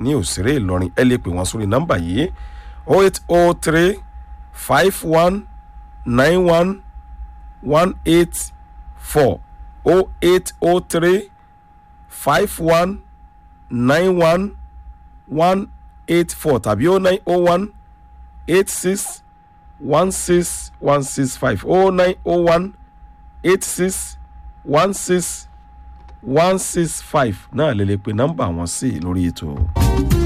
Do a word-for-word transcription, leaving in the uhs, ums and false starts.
ní òṣèré ìlọrin ẹ lè pè wọ́n sórí nọ́mbà yìí oh eight oh three five one nine one one eight four oh eight oh three five one nine one one eight four tàbí oh nine oh one eight six one six one six five oh nine oh one eight six one six one six five náà lè lè pe nọ́mbà wọn sí lórí ètò.